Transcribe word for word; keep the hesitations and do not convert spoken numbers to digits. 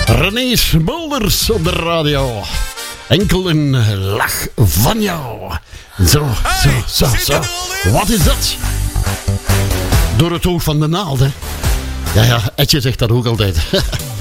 René Smulders op de radio. Enkel een lach van jou. Zo, zo, zo, zo. Wat is dat? Door het oog van de naald, hè? Ja, ja, Etje zegt dat ook altijd.